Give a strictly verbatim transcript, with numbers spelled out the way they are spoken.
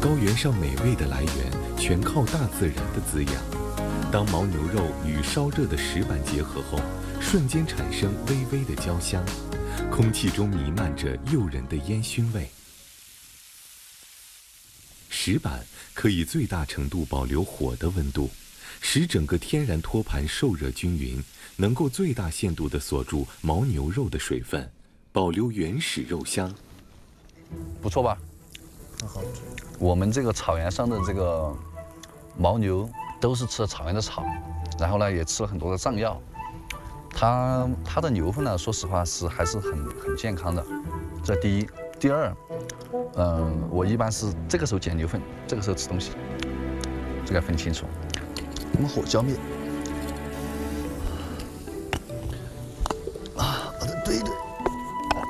高原上美味的来源全靠大自然的滋养。当牦牛肉与烧热的石板结合后，瞬间产生微微的焦香，空气中弥漫着诱人的烟熏味。石板可以最大程度保留火的温度，使整个天然托盘受热均匀，能够最大限度地锁住牦牛肉的水分，保留原始肉香。 不错吧？ 很好吃。 我们这个草原上的这个牦牛都是吃了草原的草，然后呢也吃了很多的藏药。它它的牛粪呢，说实话是还是很很健康的，这第一。第二，嗯，我一般是这个时候捡牛粪，这个时候吃东西，这个要分清楚。 我们火浇灭。